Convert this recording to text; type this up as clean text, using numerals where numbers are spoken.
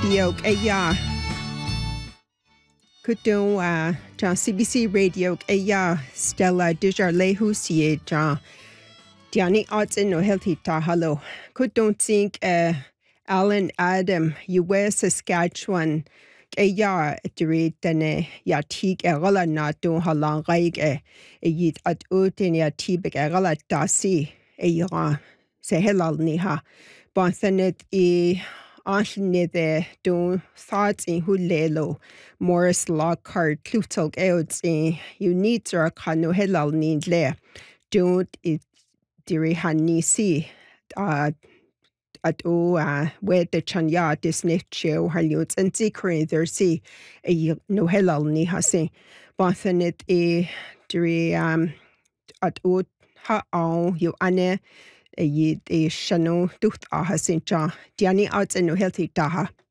Radio Aya. Kudon John CBC Radio Aya Stella Desjardins sie John Diani odds in no healthy ta hello. Kudon think Alan Adam US Saskatchewan Aya dre denne ya tig gala na don halang raig yit at utin ya tibek gala dasi Iran se helal ni ha. Bonsanet Anlnide don thoughts in hulelo Morris Lockhart Clutog Eods in you need to cano helal need le don't it diri hanisi at where the chanya disnitio haluts and secret there see no helal ni hasi Bonsanet diri at o ha on you ane yid shano ducht aha St. John. Diani odds in no healthy daha.